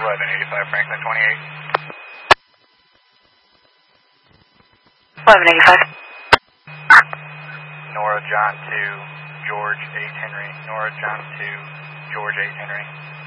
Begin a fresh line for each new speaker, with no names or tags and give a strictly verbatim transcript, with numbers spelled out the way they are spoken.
eleven eighty-five Franklin twenty-eight.
eleven eighty-five.
Nora John two, George eight Henry. Nora John two, George eight Henry.